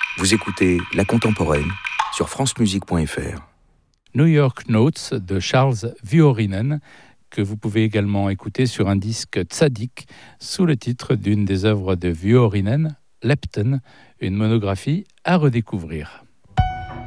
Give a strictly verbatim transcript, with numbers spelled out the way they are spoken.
Vous écoutez La Contemporaine sur francemusique point f r. New York Notes de Charles Vuorinen, que vous pouvez également écouter sur un disque Tzadik sous le titre d'une des œuvres de Vuorinen, Lepton, une monographie à redécouvrir.